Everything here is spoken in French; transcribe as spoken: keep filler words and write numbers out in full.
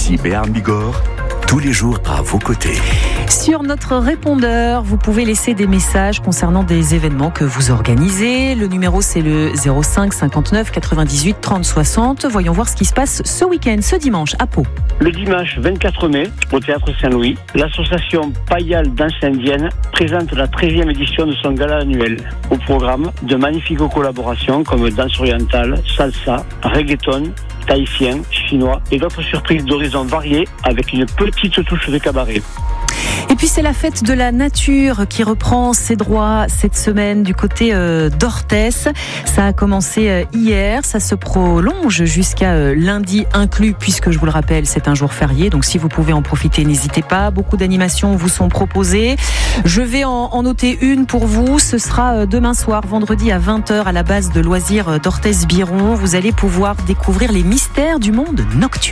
Ici Béarn Bigorre, tous les jours à vos côtés. Sur notre répondeur, vous pouvez laisser des messages concernant des événements que vous organisez. Le numéro, c'est le zéro cinq cinquante-neuf quatre-vingt-dix-huit trente soixante. Voyons voir ce qui se passe ce week-end, ce dimanche, à Pau. Le dimanche vingt-quatre mai, au Théâtre Saint-Louis, l'association Payal Danse Indienne présente la treizième édition de son gala annuel. Au programme, de magnifiques collaborations comme danse orientale, salsa, reggaeton, tahitien, chinois et d'autres surprises d'horizons variés avec une petite touche de cabaret. Et puis c'est la fête de la nature qui reprend ses droits cette semaine du côté euh, d'Orthès. Ça a commencé euh, hier, ça se prolonge jusqu'à euh, lundi inclus, puisque je vous le rappelle, c'est un jour férié. Donc si vous pouvez en profiter, n'hésitez pas. Beaucoup d'animations vous sont proposées. Je vais en, en noter une pour vous. Ce sera euh, demain soir, vendredi à vingt heures à la base de loisirs d'Orthès-Biron. Vous allez pouvoir découvrir les mystères du monde nocturne.